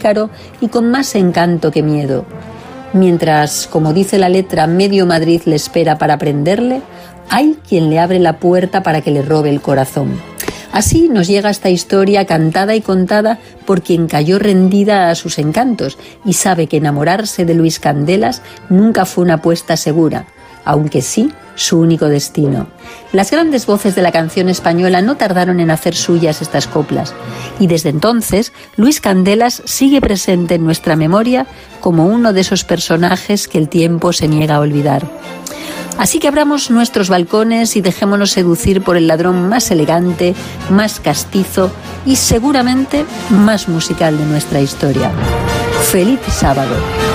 pícaro y con más encanto que miedo. Mientras, como dice la letra, medio Madrid le espera para prenderle, hay quien le abre la puerta para que le robe el corazón. Así nos llega esta historia cantada y contada por quien cayó rendida a sus encantos y sabe que enamorarse de Luis Candelas nunca fue una apuesta segura, aunque sí su único destino. Las grandes voces de la canción española no tardaron en hacer suyas estas coplas, y desde entonces Luis Candelas sigue presente en nuestra memoria como uno de esos personajes que el tiempo se niega a olvidar. Así que abramos nuestros balcones y dejémonos seducir por el ladrón más elegante, más castizo y seguramente más musical de nuestra historia. ¡Feliz sábado!